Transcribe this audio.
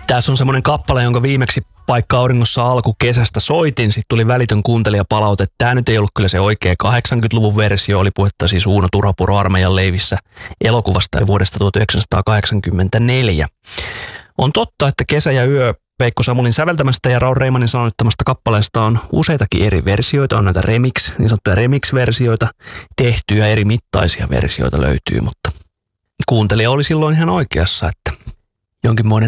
Tässä on semmoinen kappale, jonka viimeksi Paikka auringossa alkukesästä soitin. Sitten tuli välitön kuuntelijapalaute. Tämä nyt ei ollut kyllä se oikea 80-luvun versio. Oli puhetta siis Uuno Turhapuro armeijan leivissä elokuvasta vuodesta 1984. On totta, että Kesä ja yö Veikko Samulin säveltämästä ja Raul Reimanin sanoittamasta kappaleesta on useitakin eri versioita. On näitä niin sanottuja remix-versioita tehty ja eri mittaisia versioita löytyy, mutta kuuntelija oli silloin ihan oikeassa, että jonkinmoinen